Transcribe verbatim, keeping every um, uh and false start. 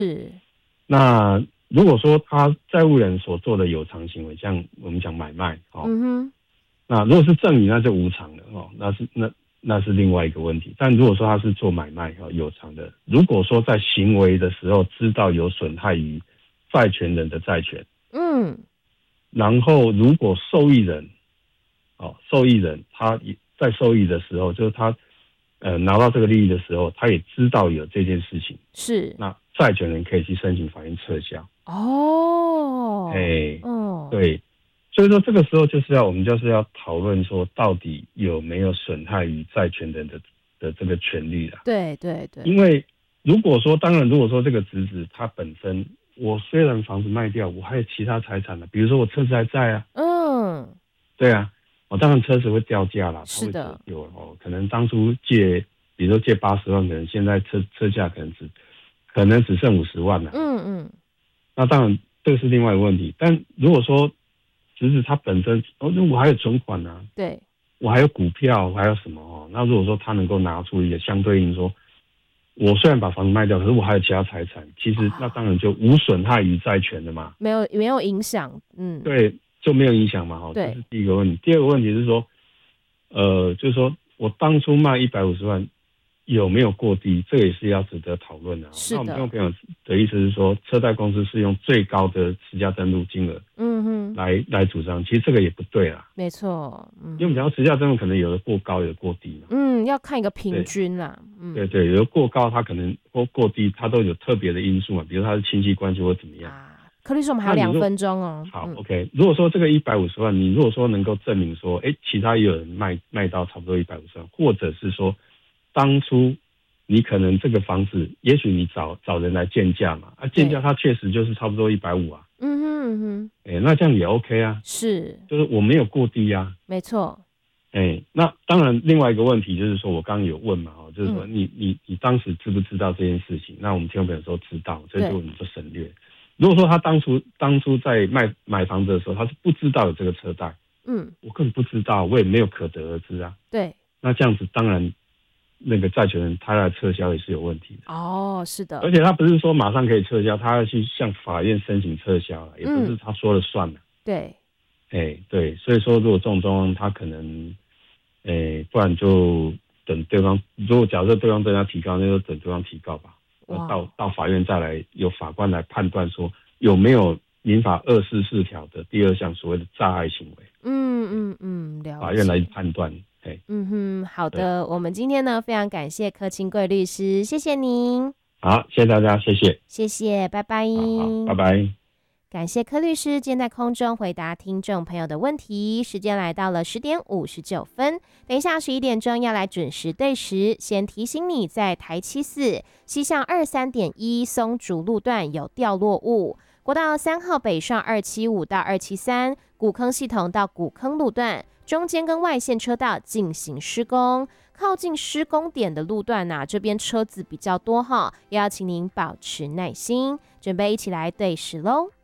是。 那如果说他债务人所做的有偿行为，像我们讲买卖，哦， 嗯哼， 那如果是赠与，那就无偿了，哦，那是那那是另外一个问题。但如果说他是做买卖，哦，有偿的，如果说在行为的时候知道有损害于债权人的债权， 嗯， 然后如果受益人，哦，受益人他在受益的时候，就是他呃拿到这个利益的时候，他也知道有这件事情， 是。 那债权人可以去申请法院撤销。 哦， 哎， 哦， 对，所以说这个时候就是要我们就是要讨论说，到底有没有损害于债权人的的这个权利啦。 对对对， 因为如果说，当然如果说这个侄子他本身，我虽然房子卖掉，我还有其他财产呢，比如说我车子还在啊， 嗯， 对啊，我当然车子会掉价啦，它会折是的， 旧哦，可能当初借，比如说借八十万，可能现在车车价可能只可能只剩五十万了， 嗯嗯， 那当然这个是另外一个问题。但如果说侄子他本身，哦，那我还有存款啊， 对， 我还有股票，我还有什么哦？那如果说他能够拿出一个相对应说，我虽然把房子卖掉，可是我还有其他财产，其实那当然就无损害于债权的嘛。 没有没有影响，嗯， 对，就没有影响嘛。哈，这对， 是第一个问题。第二个问题是说，呃，就是说我当初卖一百五十万有没有过低，这也是要值得讨论的。那我们听是的， 众朋友的意思是说，车贷公司是用最高的实价登录金额嗯哼， 来来主张，其实这个也不对啦。 没错，嗯因为我们讲到实价登录，可能有的过高，有的过低嘛。 嗯，要看一个平对均啦，嗯对对，有的过高，它可能或过低，它都有特别的因素嘛，比如它是亲戚关系或怎么样。 啊，柯律师，我们还有那你若两分钟哦， 好嗯， ，OK。如果说这个一百五十万，你如果说能够证明说，哎，其他也有人卖卖到差不多一百五十万，或者是说，当初你可能这个房子，也许你找找人来建价嘛，啊，建价它确实就是差不多一百五啊， 嗯哼嗯哼， 哎，那这样也 OK 啊， 是， 就是我没有过低啊， 没错， 哎，那当然另外一个问题就是说我刚刚有问嘛，哦，就是说嗯， 你你你当时知不知道这件事情？那我们听众朋友说知道，所以就对， 我们就省略。如果说他当初当初在卖买房子的时候，他是不知道有这个车贷， 嗯， 我根本不知道，我也没有可得而知啊。 对， 那这样子当然那个债权人他来撤销也是有问题的， 哦，是的， 而且他不是说马上可以撤销，他要去向法院申请撤销了，也不是嗯， 他说了算了。 对， 哎，对，所以说如果这种状况，他可能，哎，不然就等对方，如果假设对方对他提告，那就等对方提告吧，那到哇， 到法院再来由法官来判断说有没有民法二四四条的第二项所谓的诈害行为， 嗯嗯嗯，了法院来解。 判断。哎， 嗯哼，好对， 的，我们今天呢非常感谢柯清贵律师，谢谢您， 好，谢谢大家，谢谢， 谢谢，拜拜。 好好，拜拜。 感谢柯律师今天在空中回答听众朋友的问题。时间来到了十点五十九分，等一下十一点钟要来准时对时。先提醒你，在台七四西向二三点一松竹路段有掉落物，国道三号北上二七五到二七三古坑系统到古坑路段中间跟外线车道进行施工。靠近施工点的路段啊，这边车子比较多哈，也要请您保持耐心，准备一起来对时喽。